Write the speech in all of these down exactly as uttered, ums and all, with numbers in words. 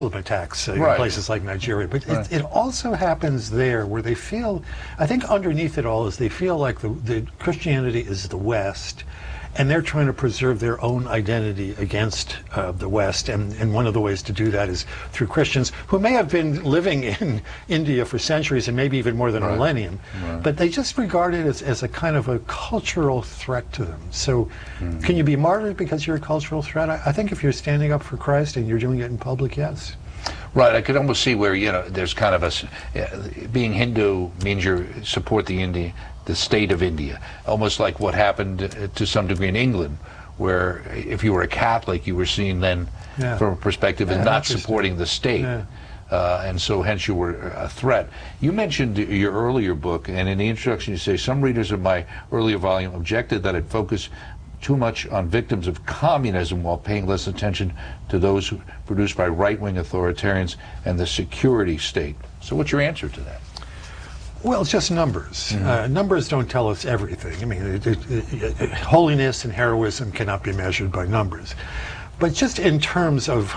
attacks uh, right. in places like Nigeria, but right. it, it also happens there where they feel, I think underneath it all is they feel like the, the Christianity is the West, and they're trying to preserve their own identity against uh, the West, and, and one of the ways to do that is through Christians who may have been living in India for centuries and maybe even more than right. a millennium, right. but they just regard it as, as a kind of a cultural threat to them. So mm. can you be martyred because you're a cultural threat? I, I think if you're standing up for Christ and you're doing it in public, yes. Right, I could almost see where, you know, there's kind of a, uh, being Hindu means you support the India, the state of India, almost like what happened uh, to some degree in England, where if you were a Catholic, you were seen then yeah. from a perspective yeah, of not supporting the state. Yeah. Uh, and so hence you were a threat. You mentioned your earlier book, and in the introduction you say, some readers of my earlier volume objected that it focused too much on victims of communism while paying less attention to those who, produced by right-wing authoritarians and the security state. So what's your answer to that? Well, it's just numbers. Mm-hmm. uh, numbers don't tell us everything. I mean, it, it, it, it, holiness and heroism cannot be measured by numbers. But just in terms of,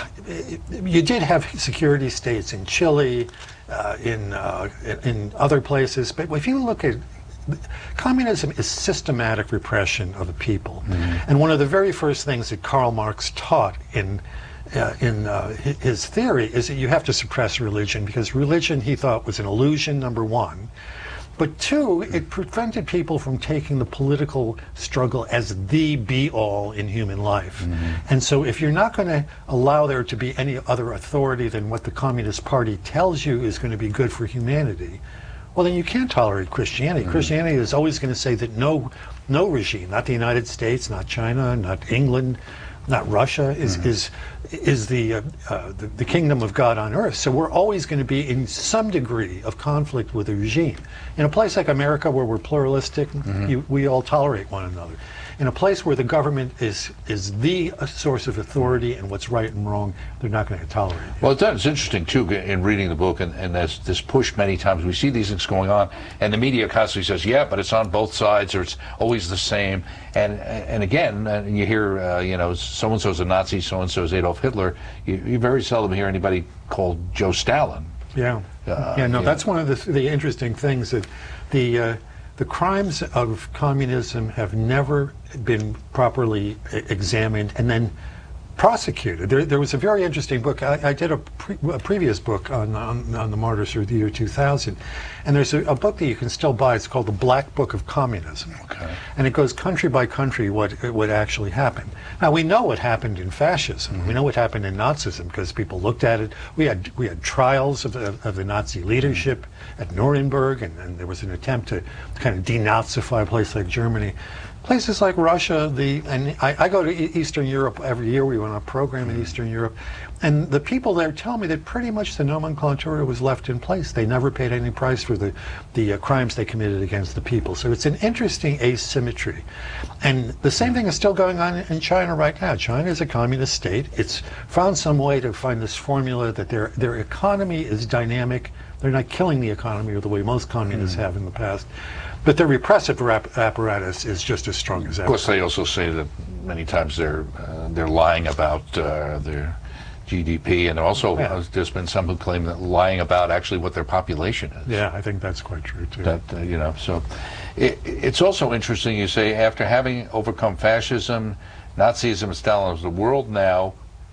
you did have security states in Chile, uh, in, uh, in other places, but if you look at communism is systematic repression of the people. Mm-hmm. And one of the very first things that Karl Marx taught in uh, in uh, his theory is that you have to suppress religion, because religion, he thought, was an illusion, number one. But two, it prevented people from taking the political struggle as the be-all in human life. Mm-hmm. And so if you're not going to allow there to be any other authority than what the Communist Party tells you is going to be good for humanity, well, then you can't tolerate Christianity. Mm-hmm. Christianity is always going to say that no, no regime, not the United States, not China, not England, not Russia, is mm-hmm. is is the, uh, uh, the the kingdom of God on earth. So we're always going to be in some degree of conflict with the regime. In a place like America, where we're pluralistic, mm-hmm. you, we all tolerate one another. In a place where the government is is the source of authority and what's right and wrong, they're not going to tolerate it. Well, it's interesting, too, in reading the book, and, and there's this push many times. We see these things going on, and the media constantly says, yeah, but it's on both sides, or it's always the same. And and again, uh, you hear, uh, you know, so-and-so's a Nazi, so-and-so's Adolf Hitler. You, you very seldom hear anybody called Joe Stalin. Yeah. Uh, yeah, no, yeah. That's one of the, the interesting things, that the... Uh, The crimes of communism have never been properly examined and then prosecuted. There, there was a very interesting book. I, I did a, pre, a previous book on, on, on the martyrs through the year two thousand, and there's a, a book that you can still buy. It's called The Black Book of Communism. Okay. And it goes country by country what, what actually happened. Now, we know what happened in fascism. Mm-hmm. We know what happened in Nazism because people looked at it. We had, we had trials of the, of the Nazi leadership mm-hmm. at Nuremberg, and, and there was an attempt to kind of denazify a place like Germany. Places like Russia, the and I, I go to Eastern Europe every year. We went on a program in Eastern Europe, and the people there tell me that pretty much the nomenclatura was left in place. They never paid any price for the the uh, crimes they committed against the people. So it's an interesting asymmetry, and the same thing is still going on in China right now. China is a communist state. It's found some way to find this formula that their their economy is dynamic. They're not killing the economy the way most communists mm. have in the past. But their repressive rap apparatus is just as strong as ever. Of course, they also say that many times they're uh, they're lying about uh, their G D P, and also yeah. uh, there's been some who claim that lying about actually what their population is. Yeah, I think that's quite true too. That uh, you know, so it, it's also interesting. You say after having overcome fascism, Nazism, and Stalinism, the world now.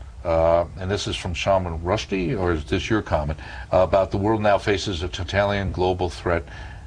Uh, and this is from Salman Rushdie, or is this your comment, uh, about the world now faces a totalitarian global threat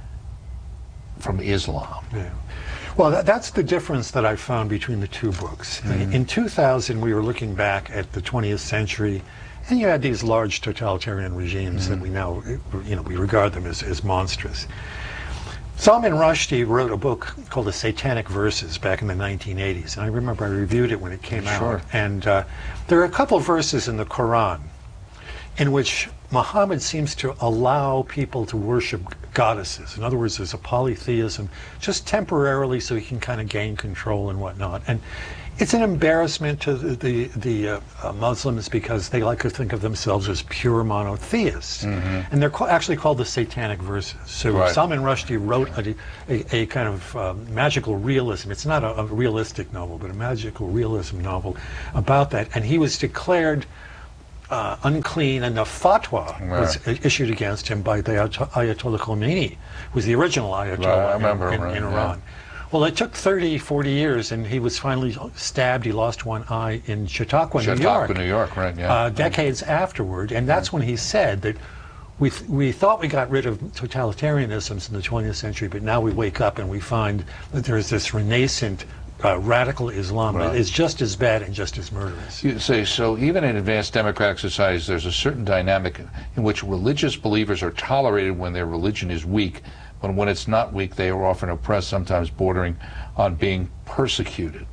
from Islam. Yeah. Well, that, that's the difference that I found between the two books. Mm-hmm. In two thousand, we were looking back at the twentieth century, and you had these large totalitarian regimes mm-hmm. that we now, you know, we regard them as, as monstrous. Salman Rushdie wrote a book called The Satanic Verses back in the nineteen eighties, and I remember I reviewed it when it came sure. out. And uh, there are a couple of verses in the Quran in which Muhammad seems to allow people to worship goddesses. In other words, there's a polytheism just temporarily so he can kind of gain control and whatnot. And it's an embarrassment to the, the, the uh, uh, Muslims because they like to think of themselves as pure monotheists. Mm-hmm. And they're ca actually called the Satanic Verses. So right. Salman Rushdie wrote a, a, a kind of uh, magical realism. It's not a, a realistic novel, but a magical realism novel about that. And he was declared uh, unclean enough fatwa Right. was i- issued against him by the Ayat- Ayatollah Khomeini, who was the original Ayatollah Right, I in- remember, in, right, in yeah. Iran. Well, it took thirty, forty years, and he was finally stabbed. He lost one eye in Chautauqua, New York. Chautauqua, New York, right? Yeah. Uh, decades afterward, and that's when he said that we th- we thought we got rid of totalitarianisms in the twentieth century, but now we wake up and we find that there's this renascent uh, radical Islam that Right. is just as bad and just as murderous. You say, so even in advanced democratic societies, there's a certain dynamic in which religious believers are tolerated when their religion is weak, but when it's not weak, they are often oppressed, sometimes bordering on being persecuted.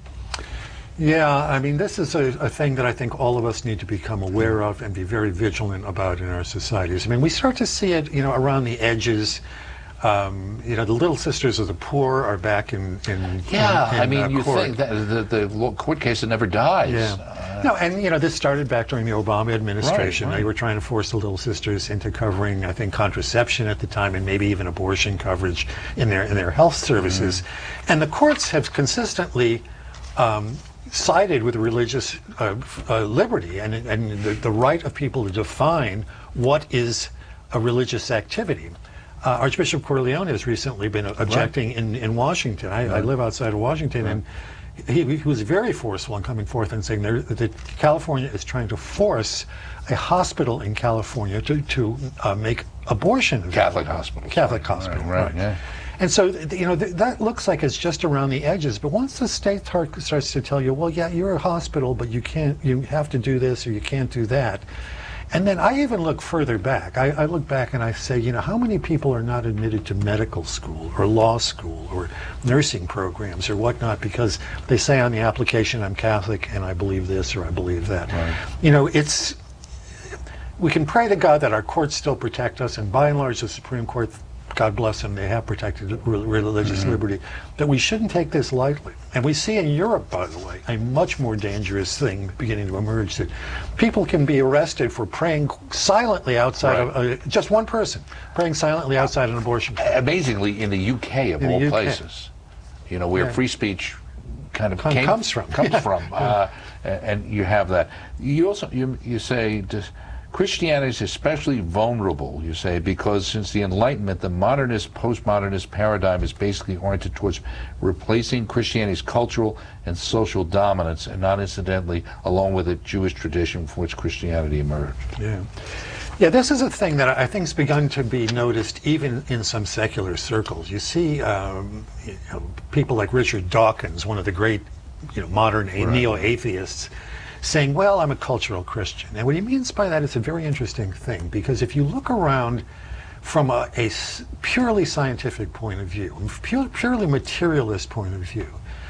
Yeah, I mean, this is a, a thing that I think all of us need to become aware of and be very vigilant about in our societies. I mean, we start to see it, you know, around the edges. Um, you know, the Little Sisters of the Poor are back in in Yeah, in, I mean, uh, you court. think that the, the lo- court case that never dies. Yeah. No, and you know, this started back during the Obama administration. Right, right. They were trying to force the Little Sisters into covering, I think, contraception at the time, and maybe even abortion coverage in their in their health services. Mm-hmm. And the courts have consistently um, sided with religious uh, uh, liberty and and the, the right of people to define what is a religious activity. Uh, Archbishop Corleone has recently been objecting in, in Washington. I, I live outside of Washington, and he, he was very forceful in coming forth and saying there, that California is trying to force a hospital in California to, to uh, make abortion available. Catholic hospitals. Catholic hospital, Right, right, right. yeah. And so, th- you know, th- that looks like it's just around the edges. But once the state tar- starts to tell you, well, yeah, you're a hospital, but you can't, you have to do this or you can't do that. And then I even look further back. I, I look back and I say, you know, how many people are not admitted to medical school or law school or nursing programs or whatnot because they say on the application, I'm Catholic and I believe this or I believe that. Right. You know, it's, we can pray to God that our courts still protect us, and by and large, the Supreme Court, God bless them, they have protected re- religious Mm-hmm. liberty. But we shouldn't take this lightly. And we see in Europe, by the way, a much more dangerous thing beginning to emerge, that people can be arrested for praying silently outside Right. of, uh, just one person, praying silently outside an abortion clinic. Amazingly, in the U K, of In the all U K. places, you know, where Yeah. free speech kind of Com- came, comes from. comes Yeah. from, uh, a- and you have that. You also you you say this, Christianity is especially vulnerable. You say because since the Enlightenment, the modernist, postmodernist paradigm is basically oriented towards replacing Christianity's cultural and social dominance, and not incidentally, along with the Jewish tradition from which Christianity emerged. Yeah. Yeah, this is a thing that I think has begun to be noticed even in some secular circles. You see um, you know, people like Richard Dawkins, one of the great you know, modern a- neo-atheists, saying, well, I'm a cultural Christian. And what he means by that is a very interesting thing, because if you look around from a, a s- purely scientific point of view, pure, purely materialist point of view,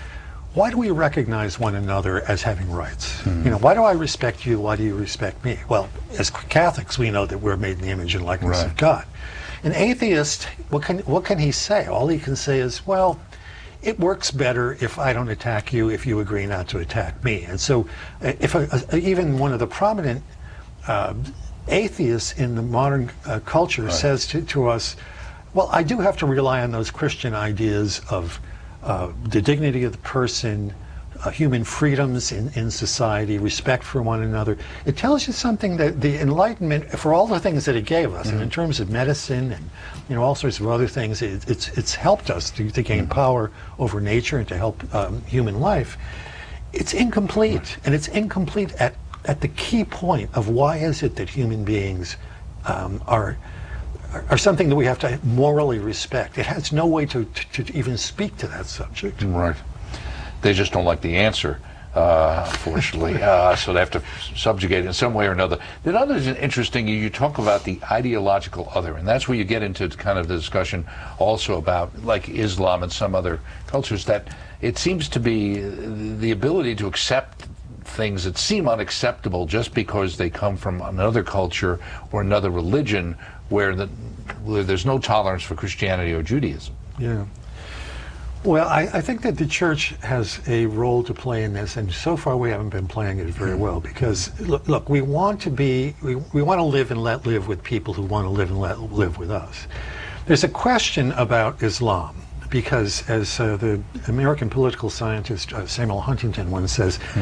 why do we recognize one another as having rights? Hmm. You know, why do I respect you? Why do you respect me? Well, as Catholics, we know that we're made in the image and likeness Right. of God. An atheist, what can what can he say? All he can say is, well, it works better if I don't attack you, if you agree not to attack me. And so, uh, if a, a, even one of the prominent uh, atheists in the modern uh, culture Right. says to, to us, well, I do have to rely on those Christian ideas of uh, the dignity of the person, uh, human freedoms in, in society, respect for one another. It tells you something that the Enlightenment, for all the things that it gave us, and in terms of medicine and you know all sorts of other things, it, it's it's helped us to, to gain power over nature and to help um, human life. It's incomplete, and it's incomplete at at the key point of why is it that human beings um, are. are something that we have to morally respect. It has no way to, to, to even speak to that subject. Right. They just don't like the answer, uh, unfortunately, uh, so they have to subjugate it in some way or another. The other is interesting, you, you talk about the ideological other, and that's where you get into kind of the discussion also about, like Islam and some other cultures, that it seems to be the ability to accept things that seem unacceptable just because they come from another culture or another religion where, the, where there's no tolerance for Christianity or Judaism. Yeah. Well, I, I think that the church has a role to play in this, and so far we haven't been playing it very well because, look, look we want to be, we, we want to live and let live with people who want to live and let live with us. There's a question about Islam because, as uh, the American political scientist uh, Samuel Huntington once says,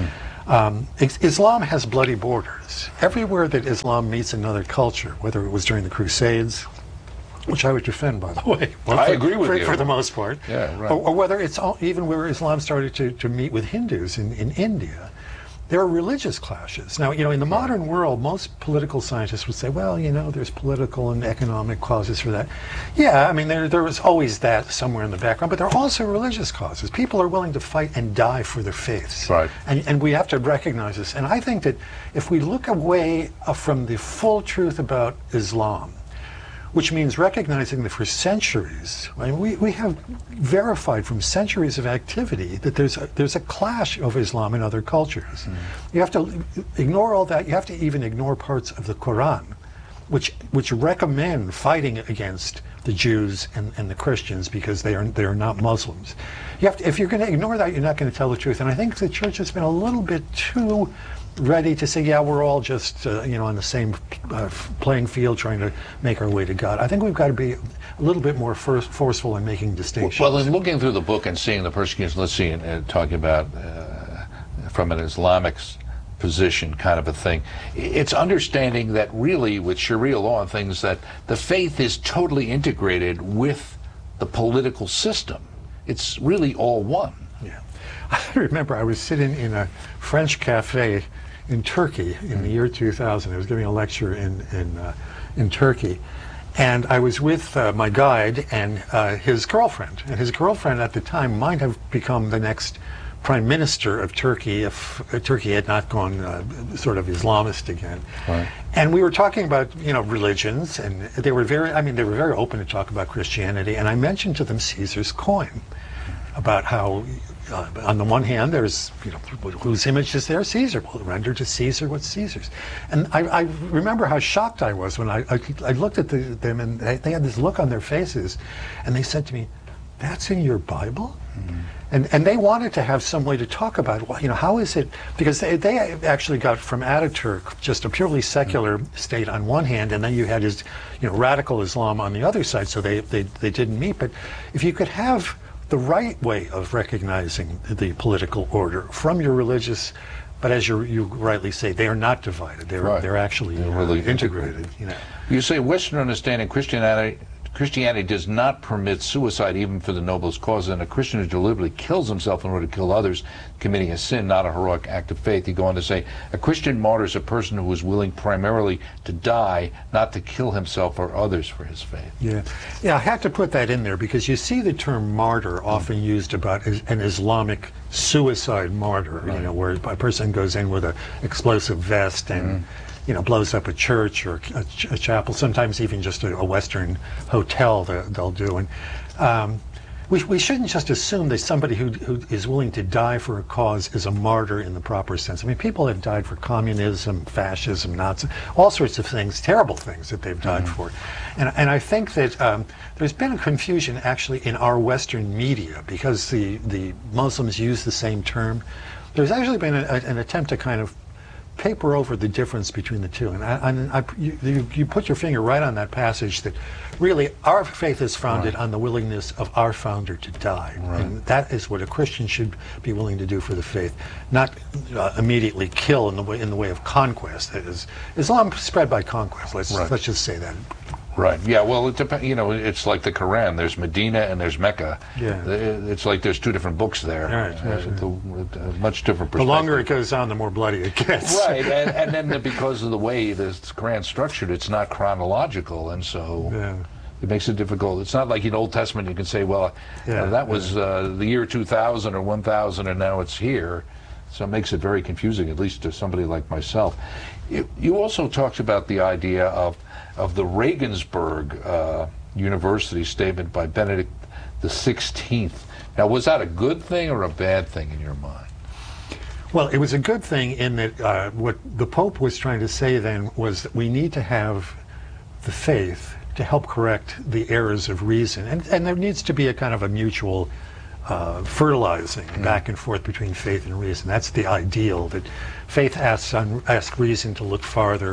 Um, is- Islam has bloody borders. Everywhere that Islam meets another culture, whether it was during the Crusades, which I would defend, by the way. Well, I for, agree with for, you. For the most part. Yeah, right. Or, or whether it's all, even where Islam started to, to meet with Hindus in, in India. There are religious clashes. Now, you know, in the modern world, most political scientists would say, well, you know, there's political and economic causes for that. Yeah, I mean, there, there was always that somewhere in the background, but there are also religious causes. People are willing to fight and die for their faiths. Right. And, and we have to recognize this. And I think that if we look away uh, from the full truth about Islam, which means recognizing that for centuries, I mean, we, we have verified from centuries of activity that there's a, there's a clash of Islam and other cultures. Mm. You have to ignore all that. You have to even ignore parts of the Quran, which which recommend fighting against the Jews and, and the Christians because they are they are not Muslims. You have to, if you're going to ignore that, you're not going to tell the truth. And I think the church has been a little bit too ready to say, yeah, we're all just, uh, you know, on the same uh, playing field trying to make our way to God. I think we've got to be a little bit more first, forceful in making distinctions. Well, in looking through the book and seeing the persecution, let's see, uh, talking about uh, from an Islamic position kind of a thing, it's understanding that really with Sharia law and things that the faith is totally integrated with the political system. It's really all one. Yeah. I remember I was sitting in a French cafe in Turkey in the year two thousand. I was giving a lecture in in, uh, in Turkey, and I was with uh, my guide and uh, his girlfriend. And his girlfriend at the time might have become the next prime minister of Turkey if uh, Turkey had not gone uh, sort of Islamist again. Right. And we were talking about, you know, religions, and they were very, I mean, they were very open to talk about Christianity. And I mentioned to them Caesar's coin, about how uh, on the one hand, there's, you know, whose image is there? Caesar. Well, render to Caesar what's Caesar's. And I, I remember how shocked I was when I, I, I looked at the, them and they, they had this look on their faces, and they said to me, that's in your Bible? Mm-hmm. And, and they wanted to have some way to talk about, well, you know, how is it, because they, they actually got from Ataturk just a purely secular mm-hmm. state on one hand, and then you had his, you know, radical Islam on the other side, so they, they, they didn't meet. But if you could have the right way of recognizing the political order from your religious, but as you you rightly say, they are not divided. They're right. they're actually they're uh, really integrated. integrated. You know. You say Western understanding Christianity Christianity does not permit suicide even for the noblest cause, and a Christian who deliberately kills himself in order to kill others, committing a sin, not a heroic act of faith. You go on to say, a Christian martyr is a person who is willing primarily to die, not to kill himself or others for his faith. Yeah, yeah. I had to put that in there because you see the term martyr often mm. used about an Islamic suicide martyr, right. you know, where a person goes in with an explosive vest and mm. you know, blows up a church or a, ch a chapel, sometimes even just a, a Western hotel that they'll do. And um, we, we shouldn't just assume that somebody who, who is willing to die for a cause is a martyr in the proper sense. I mean, people have died for communism, fascism, Nazi, all sorts of things, terrible things that they've died mm-hmm. for. And, and I think that um, there's been a confusion actually in our Western media because the, the Muslims use the same term. There's actually been a, a, an attempt to kind of paper over the difference between the two. And, I, and I, you, you put your finger right on that passage that really our faith is founded right. on the willingness of our founder to die. Right. And that is what a Christian should be willing to do for the faith, not uh, immediately kill in the way in the way of conquest. That is, Islam spread by conquest. Let's right. let's just say that. Right. Yeah. Well, it depends. You know, it's like the Quran. There's Medina and there's Mecca. Yeah. It's like there's two different books there. Right. Uh, right, right. A much different perspective. The longer it goes on, the more bloody it gets. Right. and, and then the, because of the way the Quran's structured, it's not chronological, and so yeah. it makes it difficult. It's not like in Old Testament you can say, well, yeah, uh, that was yeah. uh, the year two thousand or one thousand, and now it's here. So it makes it very confusing, at least to somebody like myself. You, you also talked about the idea of of the Regensburg uh, University statement by Benedict the sixteenth. Now, was that a good thing or a bad thing in your mind? Well, it was a good thing in that uh, what the Pope was trying to say then was that we need to have the faith to help correct the errors of reason. And, and there needs to be a kind of a mutual uh, fertilizing mm. back and forth between faith and reason. That's the ideal, that faith asks, un, asks reason to look farther,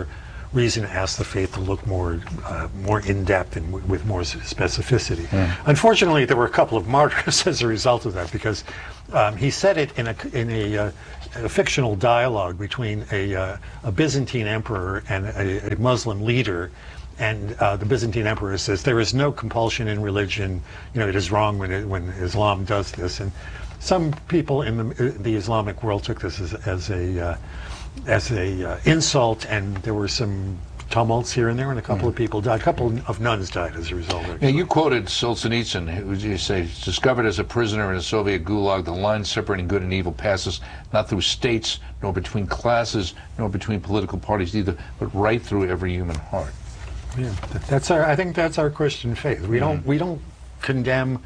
reason to ask the faith to look more uh, more in depth and w- with more specificity. Mm. Unfortunately, there were a couple of martyrs as a result of that, because um, he said it in a in a, uh, a fictional dialogue between a, uh, a Byzantine emperor and a, a Muslim leader. And uh, the Byzantine emperor says there is no compulsion in religion. You know, it is wrong when it, when Islam does this. And some people in the, the Islamic world took this as, as a uh, as a uh, insult, and there were some tumults here and there, and a couple mm. of people died. A couple of nuns died as a result of it. Now, you quoted Solzhenitsyn, who you say discovered as a prisoner in a Soviet gulag, the line separating good and evil passes not through states, nor between classes, nor between political parties either, but right through every human heart. Yeah, that's our. I think that's our Christian faith. We mm. don't. We don't condemn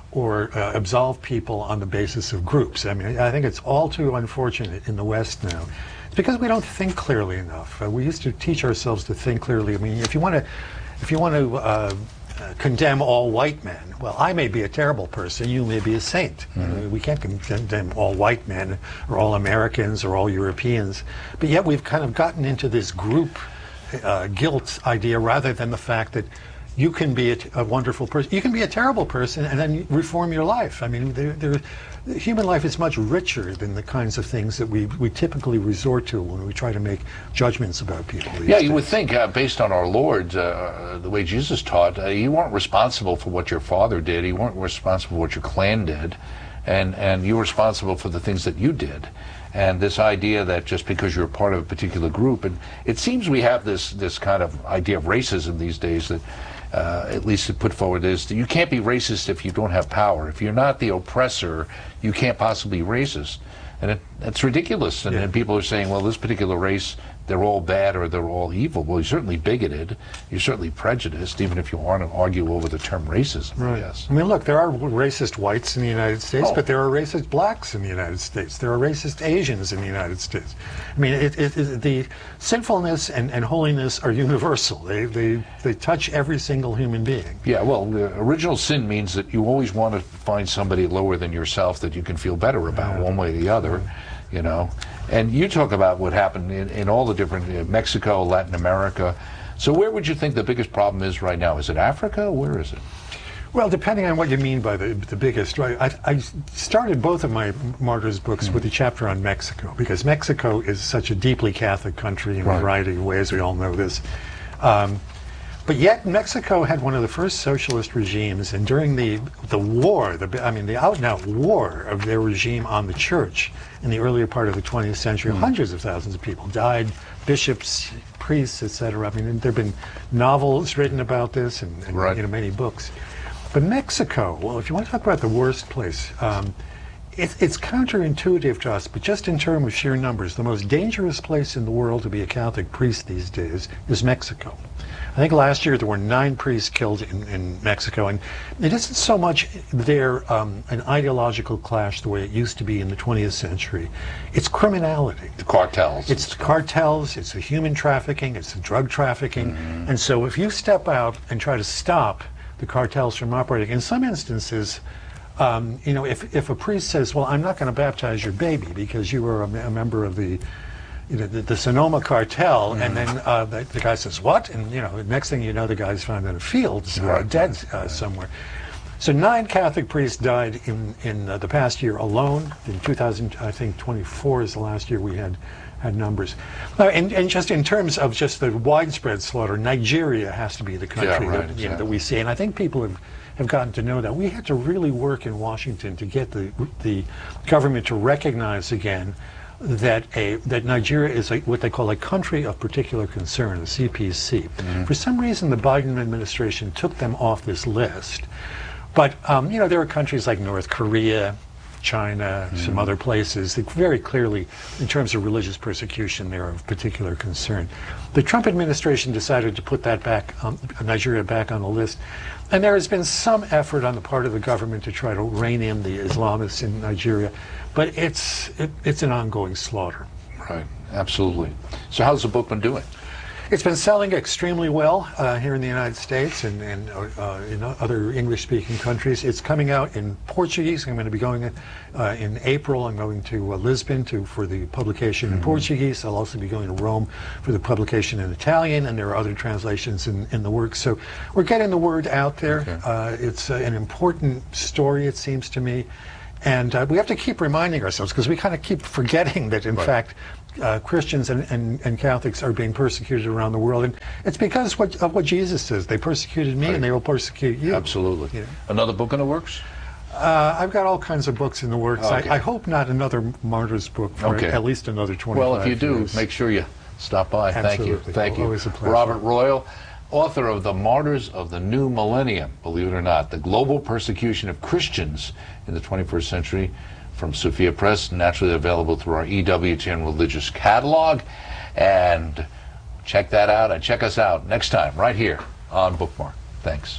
or uh, absolve people on the basis of groups. I mean, I think it's all too unfortunate in the West now. It's because we don't think clearly enough. Uh, we used to teach ourselves to think clearly. I mean, if you want to, if you want to uh, condemn all white men, well, I may be a terrible person. You may be a saint. Mm-hmm. uh, we can't condemn all white men or all Americans or all Europeans. But yet we've kind of gotten into this group Uh, guilt idea, rather than the fact that you can be a, a wonderful person, you can be a terrible person, and then reform your life. I mean, there, there, human life is much richer than the kinds of things that we, we typically resort to when we try to make judgments about people. Yeah, you days. would think, uh, based on our Lord, uh, the way Jesus taught, uh, you weren't responsible for what your father did, you weren't responsible for what your clan did, and, and you were responsible for the things that you did. And this idea that just because you're a part of a particular group, and it seems we have this this kind of idea of racism these days that, uh, at least to put forward, is that you can't be racist if you don't have power. If you're not the oppressor, you can't possibly be racist. And it, it's ridiculous. And, yeah. and people are saying, well, this particular race, they're all bad or they're all evil. Well, you're certainly bigoted. You're certainly prejudiced, even if you want to argue over the term racism, right. I guess. I mean, look, there are racist whites in the United States, oh. but there are racist blacks in the United States. There are racist Asians in the United States. I mean, it, it, it, the sinfulness and, and holiness are universal. They, they, they touch every single human being. Yeah, well, the original sin means that you always want to find somebody lower than yourself that you can feel better about, uh, one way or the other. You know, and you talk about what happened in, in all the different uh, Mexico, Latin America. So where would you think the biggest problem is right now? Is it Africa? Where is it? Well, depending on what you mean by the the biggest, right? I, I started both of my martyrs books mm-hmm. with a chapter on Mexico, because Mexico is such a deeply Catholic country in right. a variety of ways. We all know this. Um, But yet Mexico had one of the first socialist regimes, and during the the war, the I mean the out-and-out war of their regime on the church in the earlier part of the twentieth century, mm. hundreds of thousands of people died, bishops, priests, et cetera. I mean, there have been novels written about this, and, and right. you know, many books. But Mexico, well, if you want to talk about the worst place, um, it, it's counterintuitive to us, but just in terms of sheer numbers, the most dangerous place in the world to be a Catholic priest these days is Mexico. I think last year there were nine priests killed in, in Mexico, and it isn't so much there um, an ideological clash the way it used to be in the twentieth century. It's criminality. The cartels. It's the cartels, it's the human trafficking, it's the drug trafficking. Mm-hmm. And so if you step out and try to stop the cartels from operating, in some instances, um, you know, if, if a priest says, well, I'm not going to baptize your baby because you were a, a member of the You know, the, the Sonoma cartel, mm. and then uh, the, the guy says, what? And, you know, the next thing you know, the guy's found in a field, uh, right. dead uh, somewhere. So nine Catholic priests died in, in uh, the past year alone. In two thousand, I think twenty-four is the last year we had had numbers. Uh, and, and just in terms of just the widespread slaughter, Nigeria has to be the country yeah, right, that, exactly. you know, that we see. And I think people have, have gotten to know that. We had to really work in Washington to get the, the government to recognize again that a that Nigeria is a, what they call a country of particular concern, a C P C. Mm-hmm. For some reason, the Biden administration took them off this list. But um, you know, there are countries like North Korea, China, mm-hmm. some other places that very clearly, in terms of religious persecution, they're of particular concern. The Trump administration decided to put that back, um, Nigeria back on the list. And there has been some effort on the part of the government to try to rein in the Islamists in Nigeria, but it's it, it's an ongoing slaughter. Right, absolutely. So how's the book been doing? It's been selling extremely well uh, here in the United States and, and uh, in other English-speaking countries. It's coming out in Portuguese. I'm going to be going uh, in April. I'm going to uh, Lisbon to for the publication mm-hmm. in Portuguese. I'll also be going to Rome for the publication in Italian, and there are other translations in, in the works. So we're getting the word out there. Okay. Uh, it's uh, an important story, it seems to me. And uh, we have to keep reminding ourselves, because we kind of keep forgetting that, in right. fact, Uh, Christians and, and, and Catholics are being persecuted around the world, and it's because what, of what Jesus says. They persecuted me, right. and they will persecute you. Absolutely. You know? Another book in the works? Uh, I've got all kinds of books in the works. Okay. I, I hope not another Martyrs book for okay. at least another twenty-five Well, if you do, years. Make sure you stop by. Absolutely. Thank you. Thank you. Always a pleasure. Robert Royal, author of The Martyrs of the New Millennium, believe it or not, the global persecution of Christians in the twenty-first century. From Sophia Press, naturally available through our E W T N Religious Catalog. And check that out and check us out next time right here on Bookmark. Thanks.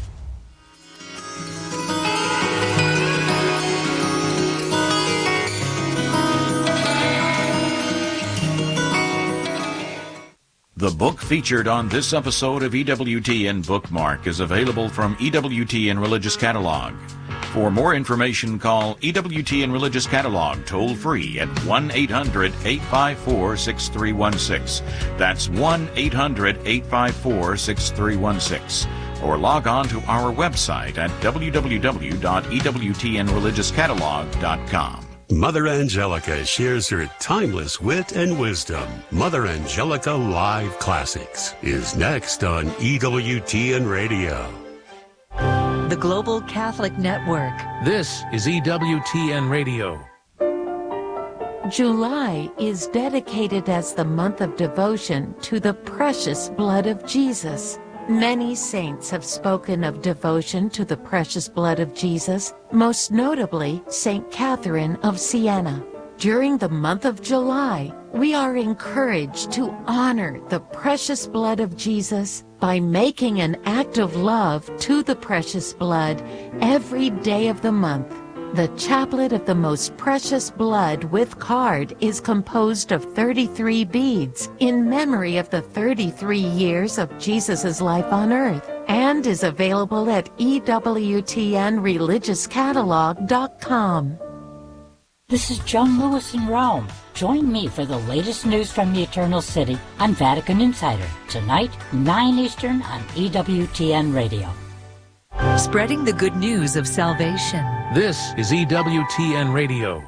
The book featured on this episode of E W T N Bookmark is available from E W T N Religious Catalog. For more information, call E W T N Religious Catalog toll-free at one eight hundred, eight five four, six three one six. That's one eight hundred, eight five four, six three one six. Or log on to our website at w w w dot e w t n religious catalog dot com. Mother Angelica shares her timeless wit and wisdom. Mother Angelica Live Classics is next on E W T N Radio. The Global Catholic Network. This is E W T N Radio. July is dedicated as the month of devotion to the precious blood of Jesus. Many saints have spoken of devotion to the precious blood of Jesus, most notably Saint Catherine of Siena. During the month of July, we are encouraged to honor the precious blood of Jesus by making an act of love to the precious blood every day of the month. The Chaplet of the Most Precious Blood with card is composed of thirty-three beads in memory of the thirty-three years of Jesus' life on earth, and is available at E W T N religious catalog dot com. This is John Lewis in Rome. Join me for the latest news from the Eternal City on Vatican Insider, tonight, nine Eastern on E W T N Radio. Spreading the good news of salvation. This is E W T N Radio.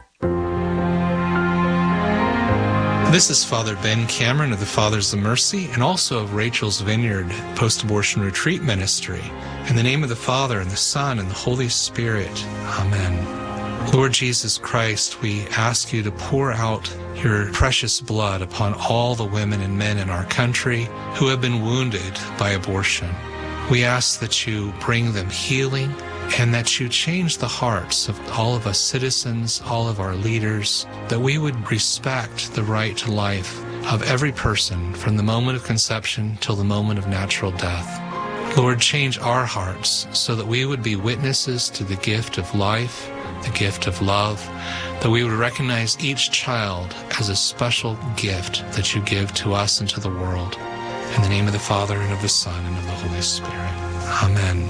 This is Father Ben Cameron of the Fathers of Mercy and also of Rachel's Vineyard Post-Abortion Retreat Ministry. In the name of the Father, and the Son, and the Holy Spirit. Amen. Lord Jesus Christ, we ask you to pour out your precious blood upon all the women and men in our country who have been wounded by abortion. We ask that you bring them healing and that you change the hearts of all of us citizens, all of our leaders, that we would respect the right to life of every person from the moment of conception till the moment of natural death. Lord, change our hearts so that we would be witnesses to the gift of life, the gift of love, that we would recognize each child as a special gift that you give to us and to the world. In the name of the Father, and of the Son, and of the Holy Spirit. Amen.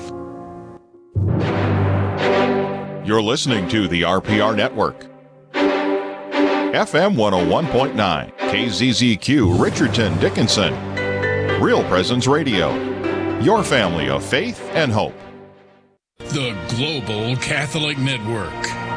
You're listening to the R P R Network. F M one oh one point nine, K Z Z Q, Richardson, Dickinson. Real Presence Radio. Your family of faith and hope. The Global Catholic Network.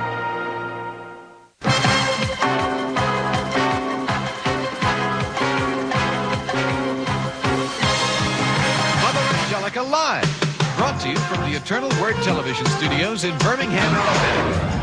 Mother Angelica Live, brought to you from the Eternal Word Television Studios in Birmingham, Alabama.